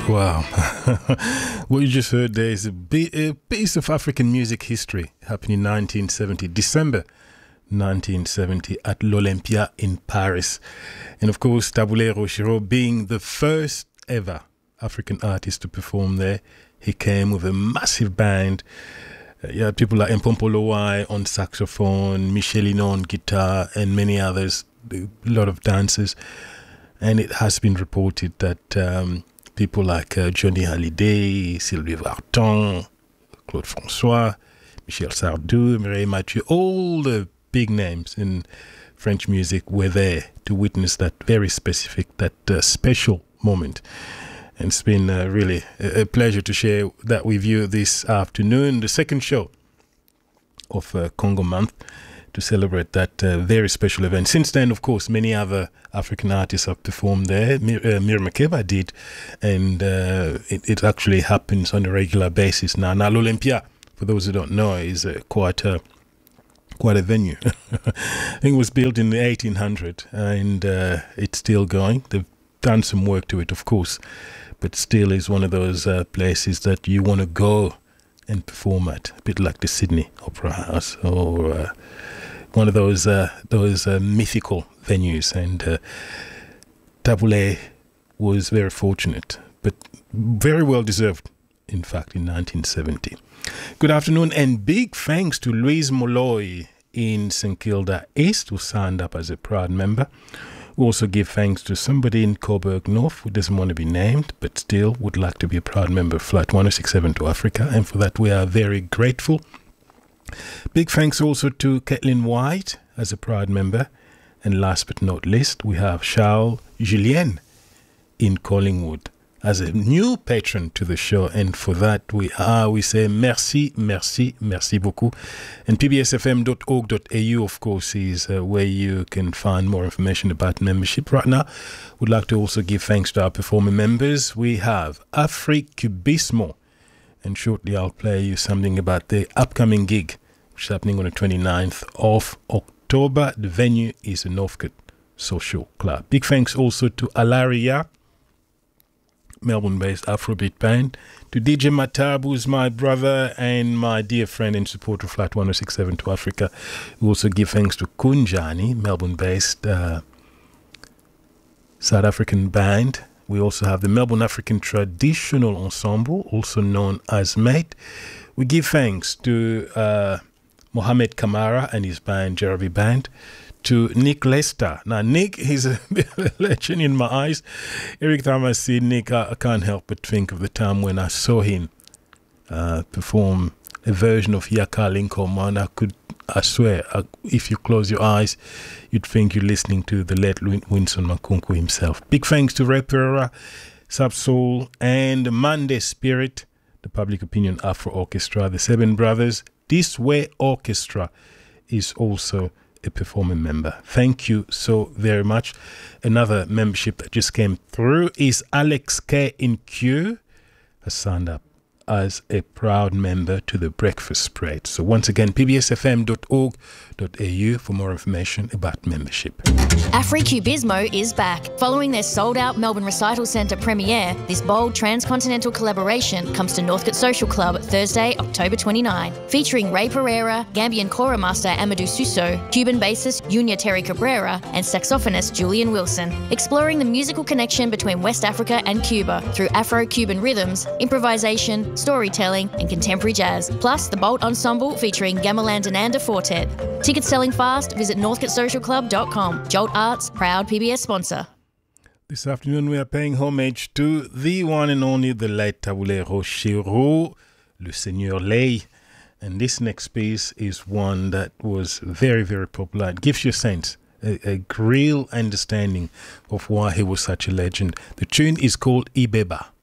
Wow. What you just heard there is a piece of African music history happening in 1970, December 1970 at l'Olympia in Paris. And of course, Tabu Ley Shiro being the first ever African artist to perform there. He came with a massive band. You had people like Mpompo Lowai on saxophone, Michelino on guitar, and many others, a lot of dancers. And it has been reported that people like Johnny Hallyday, Sylvie Vartan, Claude François, Michel Sardou, Mireille Mathieu, all the big names in French music were there to witness that very specific, that special moment. And it's been really a pleasure to share that with you this afternoon, the second show of Congo Month, to celebrate that very special event. Since then, of course, many other African artists have performed there. Miriam Makeba did, and it actually happens on a regular basis now. Now, l'Olympia, for those who don't know, is quite a venue. I think it was built in the 1800s, and it's still going. They've done some work to it, of course, but still is one of those places that you want to go and perform at, a bit like the Sydney Opera House or one of those mythical venues. And Tabu Ley was very fortunate, but very well deserved, in fact, in 1970. Good afternoon, and big thanks to Louise Molloy in St Kilda East, who signed up as a proud member. We also give thanks to somebody in Coburg North who doesn't want to be named, but still would like to be a proud member of Flight 1067 to Africa, and for that we are very grateful. Big thanks also to Caitlin White as a proud member. And last but not least, we have Charles Julien in Collingwood as a new patron to the show. And for that, we say merci, merci, merci beaucoup. And pbsfm.org.au, of course, is where you can find more information about membership. Right now, we'd like to also give thanks to our performing members. We have Africubismo. And shortly I'll play you something about the upcoming gig, which is happening on the 29th of October. The venue is the Northcote Social Club. Big thanks also to Alaria, Melbourne-based Afrobeat band, to DJ Matab, who's my brother and my dear friend and supporter of Flight 1067 to Africa. We also give thanks to Kunjani, Melbourne-based South African band. We also have the Melbourne African Traditional Ensemble, also known as MATE. We give thanks to Mohamed Kamara and his band, Jarabi Band, to Nick Lester. Now, Nick is a legend in my eyes. Every time I see Nick, I can't help but think of the time when I saw him perform a version of Yaka Lincoln. I swear, if you close your eyes, you'd think you're listening to the late Winston Makunku himself. Big thanks to Ray Pereira, Subsoul, and Monday Spirit, the Public Opinion Afro Orchestra, the Seven Brothers. This Way Orchestra is also a performing member. Thank you so very much. Another membership that just came through is Alex K. in Q, has signed up as a proud member to the Breakfast Spread. So once again, pbsfm.org.au for more information about membership. Africubismo is back. Following their sold-out Melbourne Recital Centre premiere, this bold transcontinental collaboration comes to Northcote Social Club Thursday, October 29, featuring Ray Pereira, Gambian kora master Amadou Suso, Cuban bassist Yunya Terry Cabrera, and saxophonist Julian Wilson, exploring the musical connection between West Africa and Cuba through Afro-Cuban rhythms, improvisation, storytelling, and contemporary jazz, plus the Bolt Ensemble featuring Gamelan Dananda Fortet. Tickets selling fast, visit northcotesocialclub.com. Jolt Arts, proud PBS sponsor. This afternoon we are paying homage to the one and only, the late Tabu Ley Shiro, Le Seigneur Ley. And this next piece is one that was very, very popular. It gives you a sense, a real understanding of why he was such a legend. The tune is called Ibeba.